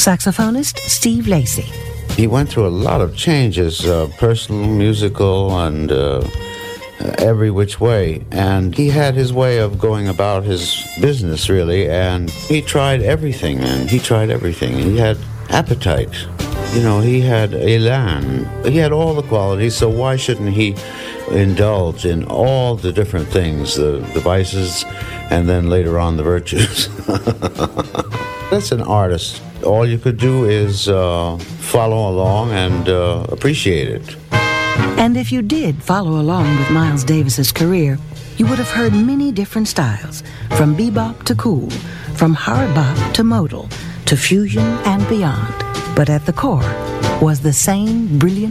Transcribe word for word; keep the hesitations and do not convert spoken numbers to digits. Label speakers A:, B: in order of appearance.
A: Saxophonist Steve Lacy.
B: He went through a lot of changes, uh, personal, musical, and uh, every which way. And he had his way of going about his business, really, and he tried everything, and he tried everything. He had appetite. You know, he had elan. He had all the qualities, so why shouldn't he indulge in all the different things, the, the vices, and then later on the virtues? That's an artist. All you could do is uh, follow along and uh, appreciate it.
A: And if you did follow along with Miles Davis's career, you would have heard many different styles, from bebop to cool, from hard bop to modal, to fusion and beyond. But at the core was the same brilliant